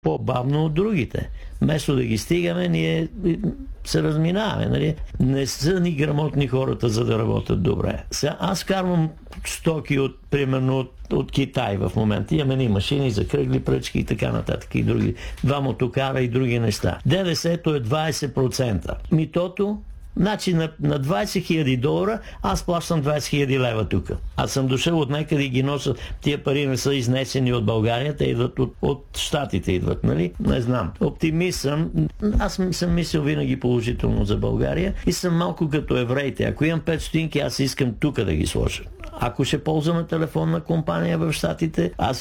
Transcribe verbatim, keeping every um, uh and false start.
по-бавно от другите. Вместо да ги стигаме, ние се разминаваме. Нали? Не са ни грамотни хората, за да работят добре. Сега, аз карвам стоки от, примерно, от, от Китай в момента. Имаме ни машини за кръгли пръчки и така нататък. И други, два мотокара и други неща. ДДС-то е двайсет процента. Митото, значи на, на двайсет хиляди долара аз плащам двайсет хиляди лева тук. Аз съм дошъл от някъде и ги нося. Тия пари не са изнесени от България, те идват от, от Щатите идват, нали? Не знам. Оптимист съм. Аз съм мислил винаги положително за България и съм малко като евреите. Ако имам пет стотинки, аз искам тук да ги сложа. Ако ще ползваме телефонна компания в Щатите, аз